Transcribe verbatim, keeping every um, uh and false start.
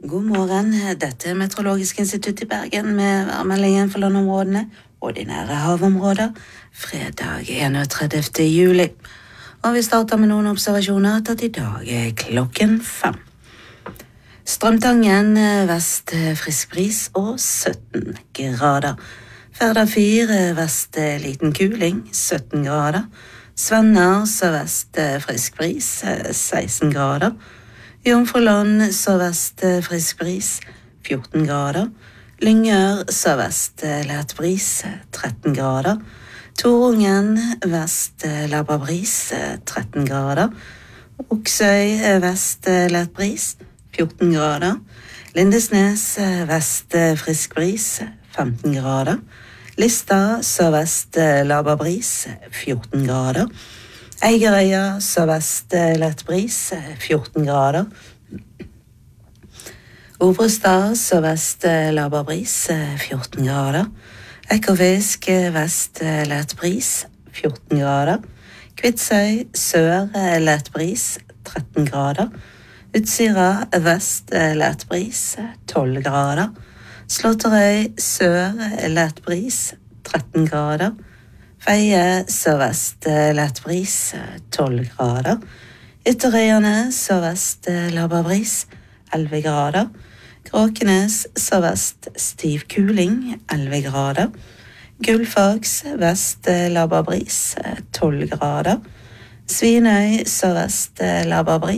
God morgen, dette er Meteorologisk institutt i Bergen med værmeldingen for landområdene og de nære havområder, fredag enogtredivte juli. Og vi starter med noen observasjoner tatt i dag klokken fem. Strømtangen vest frisk bris og sytten grader. Ferda fire vest liten kuling, sytten grader. Svenner sørvest frisk bris, seksten grader. Jomfruland sørvest frisk bris, fjorten grader. Lyngør sørvest lett bris, tretten grader. Torungen vest labba bris, tretten grader. Oksøy vest lett bris, fjorten grader. Lindesnes vest frisk bris, femten grader. Lista sørvest labba bris, fjorten grader. Eigerøya sørvest lett bris, fjorten grader. Obrestad sørvest labba bris, fjorten grader. Ekofisk vest lett bris, fjorten grader. Kvitsøy sør lett bris, tretten grader. Utsira vest lett bris, tolv grader. Slåtterøy sør lett bris, tretten grader. Feie sørvest lett bris, tolv grader. Ytterøyene sørvest labba bris, elleve grader. Kråkenes sørvest stiv kuling, elleve grader. Gullfaks vest labba bris, tolv grader. Svinøy sørvest labba bris,